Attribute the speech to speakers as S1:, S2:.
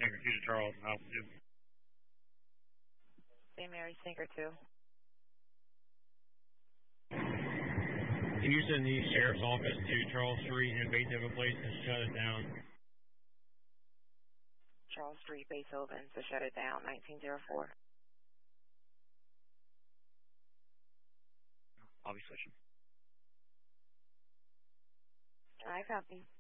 S1: Computer Charles, and Alpha 2.
S2: St. Mary's Sinker 2.
S1: Houston, the Sheriff's Office to Charles Street in Beethoven Place to shut it down.
S2: Charles Street, Beethoven, to shut it down, 1904.
S3: I'll be switching.
S2: I copy.